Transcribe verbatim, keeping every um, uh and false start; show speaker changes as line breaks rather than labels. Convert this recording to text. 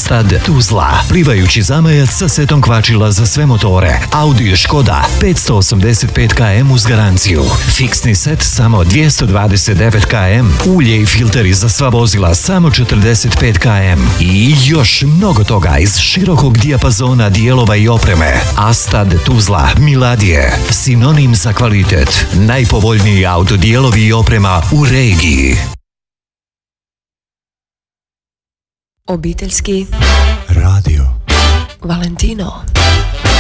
Astad Tuzla, plivajući zamajac sa setom kvačila za sve motore. Audi Škoda petsto osamdeset pet kilometara uz garanciju. Fiksni set samo dvjesto dvadeset devet kilometara. Ulje i filteri za sva vozila samo četrdeset pet kilometara. I još mnogo toga iz širokog dijapazona dijelova i opreme. Astad Tuzla Miladije, sinonim za kvalitet. Najpovoljniji autodijelovi i oprema u regiji.
Obiteljski
radio
Valentino.